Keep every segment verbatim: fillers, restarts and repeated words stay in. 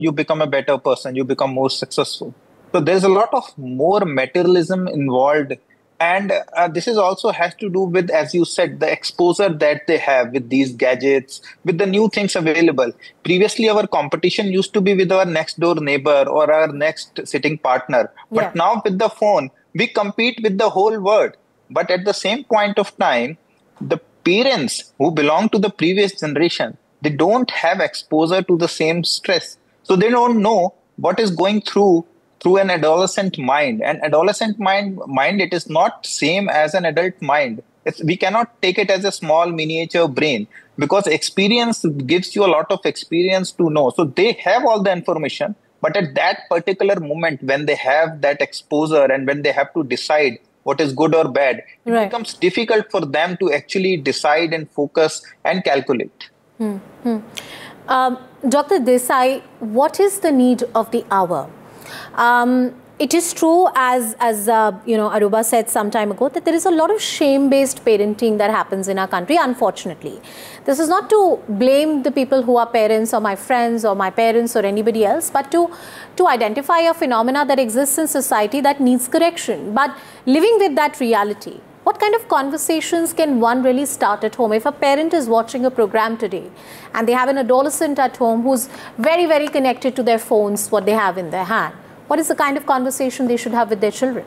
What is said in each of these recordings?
you become a better person, you become more successful. So there's a lot of more materialism involved. And uh, this is also has to do with, as you said, the exposure that they have with these gadgets, with the new things available. Previously, our competition used to be with our next door neighbor or our next sitting partner. Yeah. But now with the phone, we compete with the whole world. But at the same point of time, the parents who belong to the previous generation, they don't have exposure to the same stress. So they don't know what is going through through an adolescent mind. And adolescent mind, mind it is not same as an adult mind. It's, we cannot take it as a small miniature brain, because experience gives you a lot of experience to know. So they have all the information, but at that particular moment, when they have that exposure and when they have to decide what is good or bad, it Right. becomes difficult for them to actually decide and focus and calculate. Hmm. Hmm. Um, Doctor Desai, what is the need of the hour? Um, it is true, as as uh, you know, Aruba said some time ago, that there is a lot of shame-based parenting that happens in our country, unfortunately. This is not to blame the people who are parents or my friends or my parents or anybody else, but to, to identify a phenomena that exists in society that needs correction. But living with that reality, what kind of conversations can one really start at home? If a parent is watching a program today and they have an adolescent at home who's very, very connected to their phones, what they have in their hand, what is the kind of conversation they should have with their children?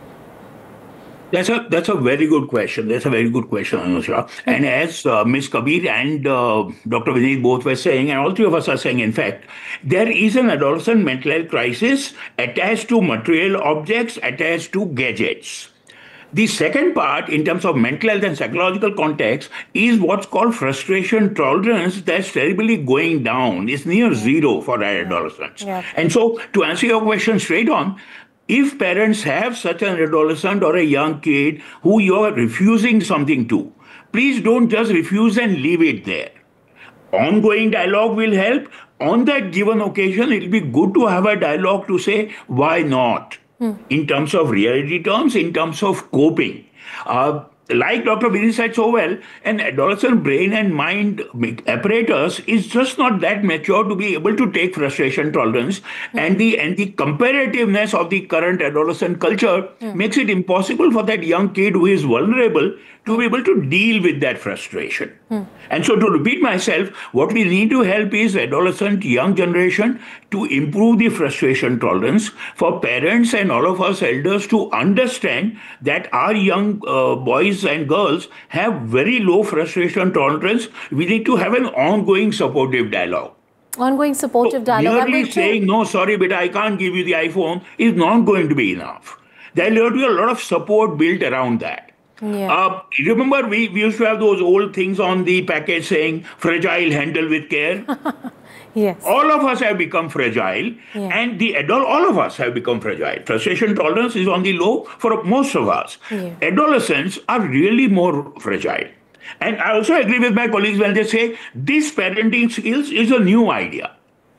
That's a that's a very good question. That's a very good question, Anusha. Mm-hmm. And as uh, Miz Kabir and uh, Doctor Vineet both were saying, and all three of us are saying, in fact, there is an adolescent mental health crisis attached to material objects, attached to gadgets. The second part, in terms of mental health and psychological context, is what's called frustration tolerance that's terribly going down. It's near zero for our adolescents. Yeah. And so, to answer your question straight on, if parents have such an adolescent or a young kid who you're refusing something to, please don't just refuse and leave it there. Ongoing dialogue will help. On that given occasion, it'll be good to have a dialogue to say, why not? Hmm. In terms of reality terms, in terms of coping. Uh, like Doctor Vineet said so well, an adolescent brain and mind apparatus is just not that mature to be able to take frustration tolerance, mm. and the and the comparativeness of the current adolescent culture mm. makes it impossible for that young kid who is vulnerable to be able to deal with that frustration. Mm. And so, to repeat myself, what we need to help is adolescent young generation to improve the frustration tolerance, for parents and all of us elders to understand that our young uh, boys and girls have very low frustration tolerance. We need to have an ongoing supportive dialogue. Ongoing supportive so dialogue. Merely saying, no, sorry, but I can't give you the iPhone is not going to be enough. There will be a lot of support built around that. Yeah. Uh, remember, we, we used to have those old things on the package saying, fragile, handle with care. Yes. All of us have become fragile, yeah. and the adult, all of us have become fragile. Frustration tolerance is on the low for most of us. Yeah. Adolescents are really more fragile. And I also agree with my colleagues when they say this parenting skills is a new idea.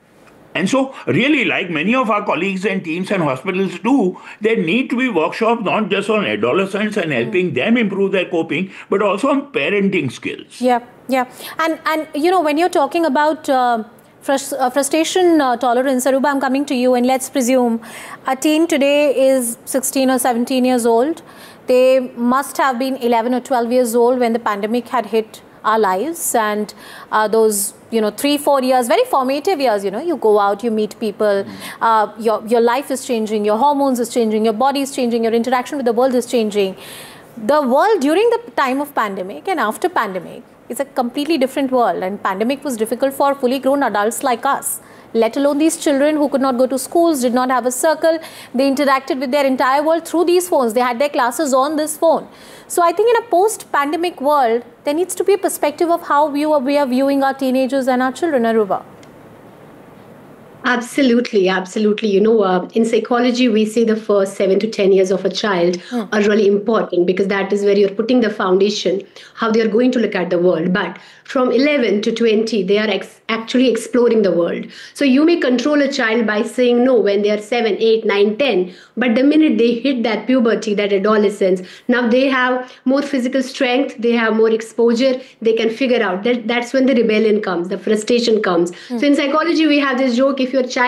And so, really, like many of our colleagues and teams and hospitals do, there need to be workshops not just on adolescents and helping mm. them improve their coping, but also on parenting skills. Yeah, yeah. And, and you know, when you're talking about uh, frust uh, frustration uh, tolerance, Aruba, I'm coming to you, and let's presume a teen today is sixteen or seventeen years old. They must have been eleven or twelve years old when the pandemic had hit our lives, and uh, those, you know, three, four years, very formative years, you know, you go out, you meet people, uh, your, your life is changing, your hormones is changing, your body is changing, your interaction with the world is changing. The world during the time of pandemic and after pandemic is a completely different world, and pandemic was difficult for fully grown adults like us, let alone these children who could not go to schools, did not have a circle. They interacted with their entire world through these phones. They had their classes on this phone. So I think in a post-pandemic world, there needs to be a perspective of how we are, we are viewing our teenagers and our children, Aruba. Absolutely, absolutely. You know, uh, in psychology, we say the first seven to ten years of a child hmm. are really important, because that is where you're putting the foundation, how they are going to look at the world. But from eleven to twenty, they are ex actually exploring the world. So you may control a child by saying no when they are seven, eight, nine, ten. But the minute they hit that puberty, that adolescence, now they have more physical strength, they have more exposure, they can figure out. That, that's when the rebellion comes, the frustration comes. Hmm. So in psychology, we have this joke, if you're your child